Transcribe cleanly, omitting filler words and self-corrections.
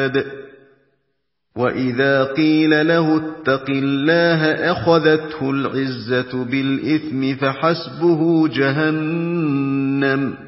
رشاد وإذا قيل له اتق الله أخذته العزة بالإثم فحسبه جهنم